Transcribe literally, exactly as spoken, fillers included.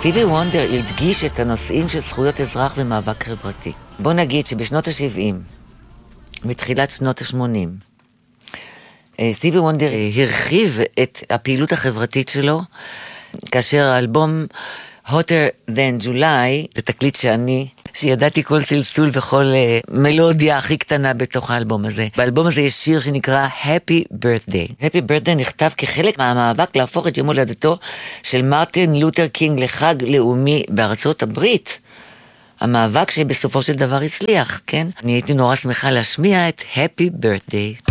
סטיבי וונדר הדגיש את הנושאים של זכויות אזרח ומאבק חברתי. בוא נגיד שבשנות ה-שבעים, מתחילת שנות ה-שמונים, סטיבי וונדר הרחיב את הפעילות החברתית שלו, כאשר האלבום Hotter Than July, זה תקליט שאני, שידעתי כל סלסול וכל uh, מלודיה הכי קטנה בתוך האלבום הזה. באלבום הזה יש שיר שנקרא Happy Birthday. Happy Birthday נכתב כחלק מהמאבק להפוך את יום הולדתו של מרטין לותר קינג לחג לאומי בארצות הברית. המאבק שבסופו של דבר הצליח, כן? אני הייתי נורא שמחה להשמיע את Happy Birthday.